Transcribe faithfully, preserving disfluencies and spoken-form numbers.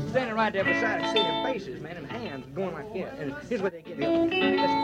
Standing right there beside him, see their faces, man, and hands going like this. And here's what they get. They go, that's